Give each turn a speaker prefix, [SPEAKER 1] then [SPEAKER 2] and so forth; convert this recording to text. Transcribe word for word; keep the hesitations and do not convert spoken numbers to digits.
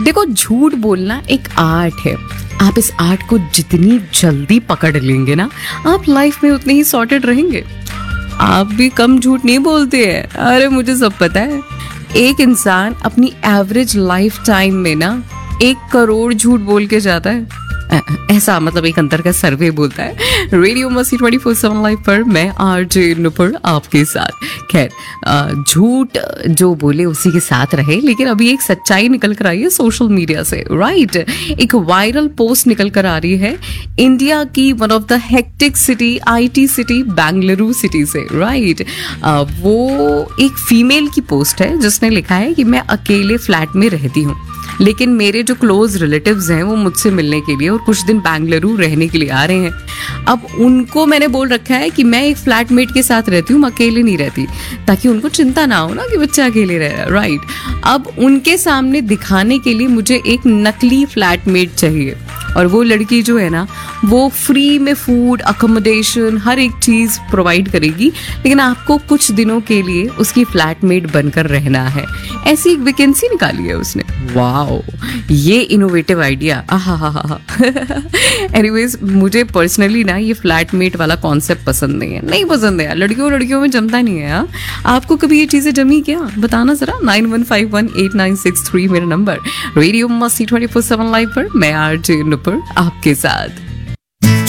[SPEAKER 1] देखो, झूठ बोलना एक आर्ट है। आप इस आर्ट को जितनी जल्दी पकड़ लेंगे ना, आप लाइफ में उतने ही सॉर्टेड रहेंगे। आप भी कम झूठ नहीं बोलते हैं, अरे मुझे सब पता है। एक इंसान अपनी एवरेज लाइफ टाइम में ना एक करोड़ झूठ बोल के जाता है, ऐसा मतलब एक अंतर का सर्वे बोलता है। रेडियो मस्ती ट्वेंटी फोर सेवन लाइव पर मैं आरजे नुपुर आपके साथ। खैर, झूठ जो बोले उसी के साथ रहे, लेकिन अभी एक सच्चाई निकल कर आई है सोशल मीडिया से, राइट। एक वायरल पोस्ट निकल कर आ रही है इंडिया की one of the hectic city, IT city Bengaluru city से, राइट। वो एक फीमेल की पोस्ट है जिसने लिखा है कि मैं अकेले फ्लैट में रहती हूँ, लेकिन मेरे जो क्लोज रिलेटिव्स हैं वो मुझसे मिलने के लिए और कुछ दिन बेंगलुरु रहने के लिए आ रहे हैं। अब उनको मैंने बोल रखा है कि मैं एक फ्लैटमेट के साथ रहती हूँ, मैं अकेले नहीं रहती, ताकि उनको चिंता ना हो ना कि बच्चा अकेले रह रहा है, राइट। अब उनके सामने दिखाने के लिए मुझे एक नकली फ्लैटमेट चाहिए, और वो लड़की जो है ना वो फ्री में फूड, अकोमोडेशन, हर एक चीज़ प्रोवाइड करेगी, लेकिन आपको कुछ दिनों के लिए उसकी फ्लैटमेट बनकर रहना है। ऐसी एक वैकेंसी निकाली है उसने। वाओ, ये इनोवेटिव आइडिया, आहा हा हा। एनीवेज, मुझे पर्सनली ना ये फ्लैटमेट वाला कॉन्सेप्ट पसंद नहीं है, नहीं पसंद है यार। लड़कियों लड़कियों में जमता नहीं है यार। आपको कभी ये चीज़ें जमी क्या, बताना जरा। Nine one five one eight nine six three मेरा नंबर। रेडियो मस्ती ट्वेंटी फोर सेवन लाइव पर मैं आरजे नुपुर आपके साथ।